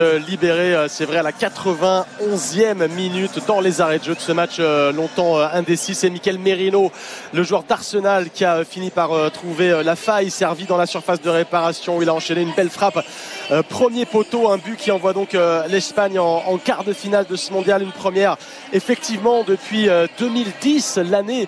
Libéré, c'est vrai, à la 91e minute dans les arrêts de jeu de ce match longtemps indécis. C'est Mikel Merino, le joueur d'Arsenal, qui a fini par trouver la faille, servi dans la surface de réparation où il a enchaîné une belle frappe. Premier poteau, un but qui envoie donc l'Espagne en quart de finale de ce mondial, une première effectivement depuis 2010, l'année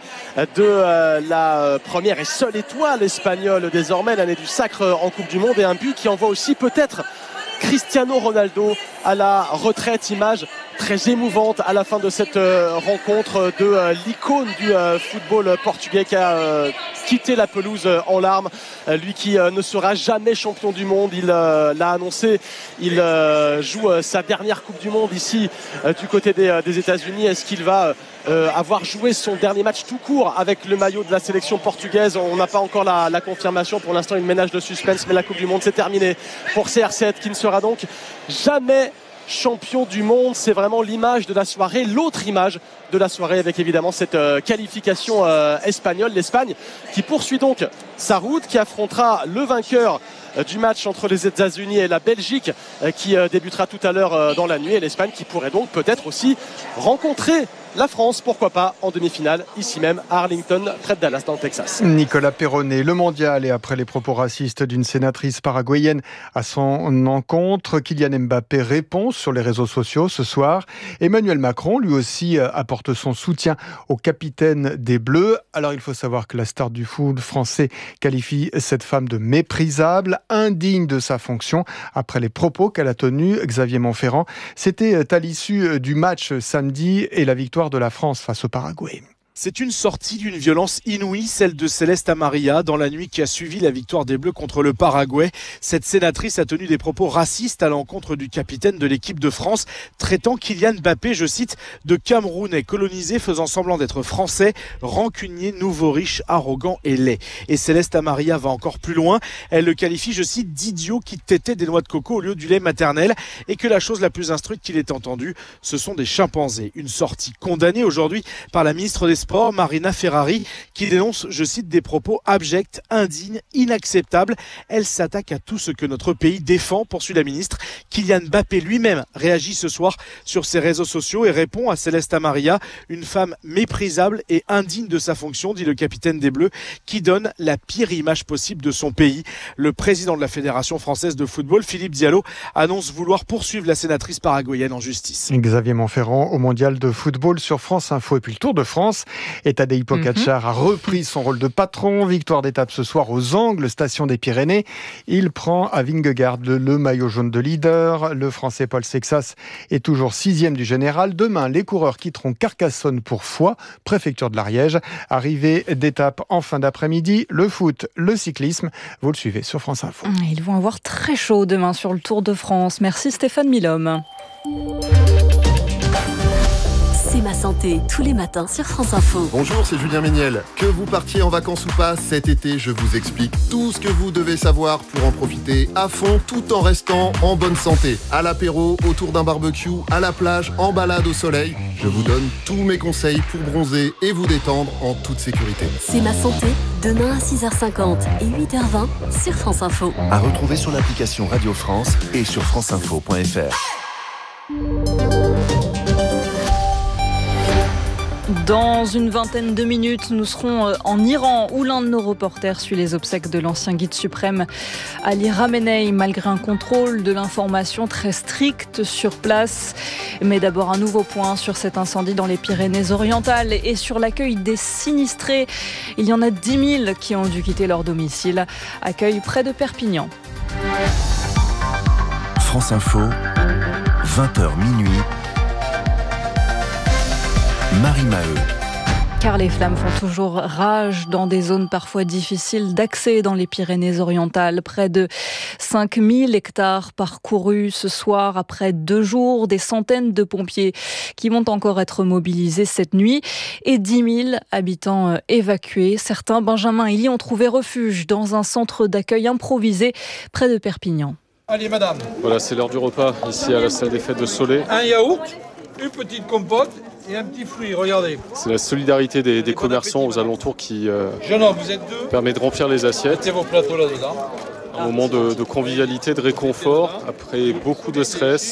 de la première et seule étoile espagnole désormais, l'année du sacre en Coupe du Monde, et un but qui envoie aussi peut-être Cristiano Ronaldo à la retraite. Image très émouvante à la fin de cette rencontre de l'icône du football portugais qui a quitté la pelouse en larmes. Lui qui ne sera jamais champion du monde, il l'a annoncé. Il joue sa dernière Coupe du Monde ici du côté des États-Unis. Est-ce qu'il va avoir joué son dernier match tout court avec le maillot de la sélection portugaise? On n'a pas encore la confirmation. Pour l'instant, il ménage de suspense, mais la Coupe du Monde, c'est terminé pour CR7, qui ne sera donc jamais champion du monde. C'est vraiment l'image de la soirée, l'autre image de la soirée, avec évidemment cette qualification espagnole. L'Espagne qui poursuit donc sa route, qui affrontera le vainqueur du match entre les États-Unis et la Belgique, qui débutera tout à l'heure dans la nuit, et l'Espagne qui pourrait donc peut-être aussi rencontrer la France, pourquoi pas, en demi-finale, ici même à Arlington, près de Dallas, dans le Texas. Nicolas Perronnet, le mondial, et après les propos racistes d'une sénatrice paraguayenne à son encontre, Kylian Mbappé répond sur les réseaux sociaux ce soir. Emmanuel Macron, lui aussi, apporte son soutien au capitaine des Bleus. Alors, il faut savoir que la star du foot français qualifie cette femme de méprisable, indigne de sa fonction, après les propos qu'elle a tenus. Xavier Montferrand, c'était à l'issue du match samedi et la victoire de la France face au Paraguay. C'est une sortie d'une violence inouïe, celle de Céleste Amaria, dans la nuit qui a suivi la victoire des Bleus contre le Paraguay. Cette sénatrice a tenu des propos racistes à l'encontre du capitaine de l'équipe de France, traitant Kylian Mbappé, je cite, de Camerounais colonisé, faisant semblant d'être français, rancunier, nouveau riche, arrogant et laid. Et Céleste Amaria va encore plus loin. Elle le qualifie, je cite, d'idiot qui tétait des noix de coco au lieu du lait maternel, et que la chose la plus instruite qu'il ait entendue, ce sont des chimpanzés. Une sortie condamnée aujourd'hui par la ministre des Sports, Marina Ferrari, qui dénonce, je cite, des propos abjects, indignes, inacceptables. Elle s'attaque à tout ce que notre pays défend, poursuit la ministre. Kylian Mbappé lui-même réagit ce soir sur ses réseaux sociaux et répond à Céleste Amaria, une femme méprisable et indigne de sa fonction, dit le capitaine des Bleus, qui donne la pire image possible de son pays. Le président de la Fédération française de football, Philippe Diallo, annonce vouloir poursuivre la sénatrice paraguayenne en justice. Xavier Montferrand au mondial de football sur France Info. Et puis le Tour de France, et Tadej Pogačar a repris son rôle de patron. Victoire d'étape ce soir aux Angles, station des Pyrénées. Il prend à Vingegaard le maillot jaune de leader. Le Français Paul Sexas est toujours 6e du général. Demain, les coureurs quitteront Carcassonne pour Foix, préfecture de l'Ariège. Arrivée d'étape en fin d'après-midi. Le foot, le cyclisme, vous le suivez sur France Info. Ils vont avoir très chaud demain sur le Tour de France. Merci Stéphane Milhomme. C'est ma santé, tous les matins sur France Info. Bonjour, c'est Julien Méniel. Que vous partiez en vacances ou pas, cet été, je vous explique tout ce que vous devez savoir pour en profiter à fond, tout en restant en bonne santé. À l'apéro, autour d'un barbecue, à la plage, en balade au soleil, je vous donne tous mes conseils pour bronzer et vous détendre en toute sécurité. C'est ma santé, demain à 6h50 et 8h20 sur France Info. À retrouver sur l'application Radio France et sur franceinfo.fr. Dans une vingtaine de minutes, nous serons en Iran où l'un de nos reporters suit les obsèques de l'ancien guide suprême Ali Khamenei, malgré un contrôle de l'information très strict sur place. Mais d'abord un nouveau point sur cet incendie dans les Pyrénées-Orientales et sur l'accueil des sinistrés. Il y en a 10 000 qui ont dû quitter leur domicile. Accueil près de Perpignan. France Info, 20h minuit. Marie Maheu. Car les flammes font toujours rage dans des zones parfois difficiles d'accès dans les Pyrénées-Orientales. Près de 5000 hectares parcourus ce soir après 2 jours. Des centaines de pompiers qui vont encore être mobilisés cette nuit. Et 10 000 habitants évacués. Certains, Benjamin et Elie, ont trouvé refuge dans un centre d'accueil improvisé près de Perpignan. Allez madame. Voilà, c'est l'heure du repas ici à la salle des fêtes de Soleil. Un yaourt, une petite compote et un petit fruit, regardez. C'est la solidarité des commerçants aux alentours qui Jeune homme, vous êtes deux. permet de remplir les assiettes. Mettez vos plateaux là-dedans. un moment de convivialité, de réconfort après beaucoup de stress.